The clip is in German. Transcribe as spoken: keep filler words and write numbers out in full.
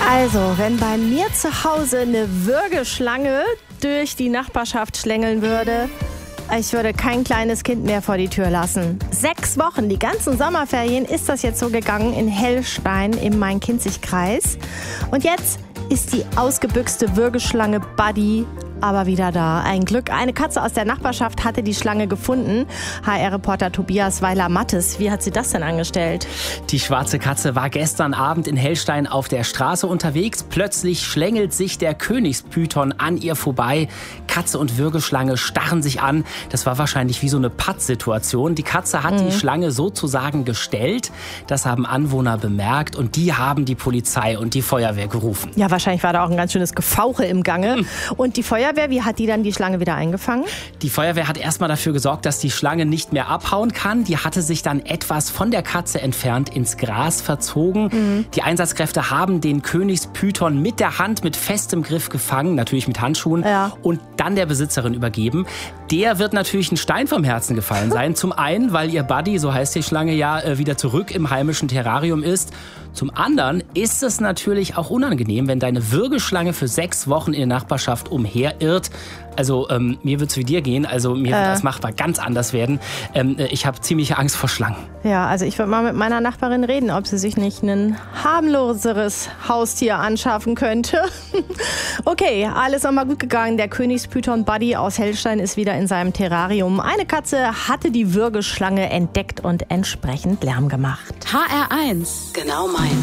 Also, wenn bei mir zu Hause eine Würgeschlange durch die Nachbarschaft schlängeln würde, ich würde kein kleines Kind mehr vor die Tür lassen. Sechs Wochen, die ganzen Sommerferien, ist das jetzt so gegangen in Hellstein im Main-Kinzig-Kreis. Und jetzt ist die ausgebüxte Würgeschlange Buddy aber wieder da. Ein Glück. Eine Katze aus der Nachbarschaft hatte die Schlange gefunden. H R-Reporter Tobias Weiler-Mattes. Wie hat sie das denn angestellt? Die schwarze Katze war gestern Abend in Hellstein auf der Straße unterwegs. Plötzlich schlängelt sich der Königspython an ihr vorbei. Katze und Würgeschlange starren sich an. Das war wahrscheinlich wie so eine Pattsituation. Die Katze hat mhm. die Schlange sozusagen gestellt. Das haben Anwohner bemerkt und die haben die Polizei und die Feuerwehr gerufen. Ja, wahrscheinlich war da auch ein ganz schönes Gefauche im Gange. Mhm. Und die Feuerwehr Wie hat die dann die Schlange wieder eingefangen? Die Feuerwehr hat erstmal dafür gesorgt, dass die Schlange nicht mehr abhauen kann. Die hatte sich dann etwas von der Katze entfernt ins Gras verzogen. Mhm. Die Einsatzkräfte haben den Königspython mit der Hand mit festem Griff gefangen, natürlich mit Handschuhen, ja. und dann der Besitzerin übergeben. Der wird natürlich ein Stein vom Herzen gefallen sein. Zum einen, weil ihr Buddy, so heißt die Schlange ja, wieder zurück im heimischen Terrarium ist. Zum anderen ist es natürlich auch unangenehm, wenn deine Würgeschlange für sechs Wochen in der Nachbarschaft umherirrt. Also ähm, mir wird es wie dir gehen, also mir äh. wird das machbar ganz anders werden. Ähm, ich habe ziemliche Angst vor Schlangen. Ja, also ich würde mal mit meiner Nachbarin reden, ob sie sich nicht ein harmloseres Haustier anschaffen könnte. Okay, alles nochmal gut gegangen. Der Königspython Buddy aus Hellstein ist wieder in seinem Terrarium. Eine Katze hatte die Würgeschlange entdeckt und entsprechend Lärm gemacht. H R eins. Genau meins.